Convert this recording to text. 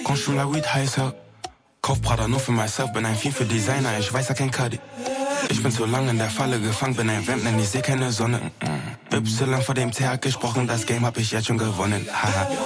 Grundschule Weed heißer. Kauf Prada nur für myself, bin ein Fiend für Designer, ich weiß ja kein Cuddy. Ich bin zu lang in der Falle gefangen, bin ein Vamp, denn ich seh keine Sonne. Y vor dem TH gesprochen, das Game hab ich jetzt schon gewonnen. Haha.